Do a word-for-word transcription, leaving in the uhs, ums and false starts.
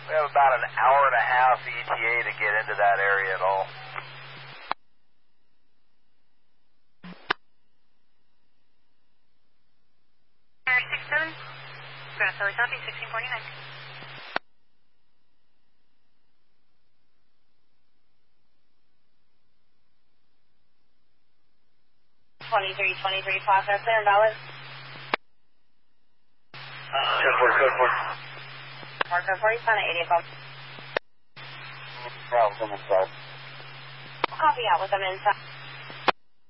We have about an hour and a half E T A to get into that area at all. Air six seven, Grass Valley copy, sixteen forty-nine. twenty-three twenty-three, Plaza, clear and valid. ten four, code four. Marker forty, Planet eighty above. Problem inside. Copy out with them inside.